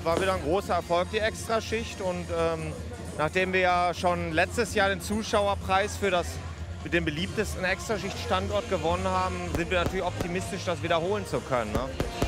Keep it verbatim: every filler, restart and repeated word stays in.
war wieder ein großer Erfolg, die Extraschicht. Und ähm, nachdem wir ja schon letztes Jahr den Zuschauerpreis für das mit dem beliebtesten Extraschicht-Standort gewonnen haben, sind wir natürlich optimistisch, das wiederholen zu können. Ne?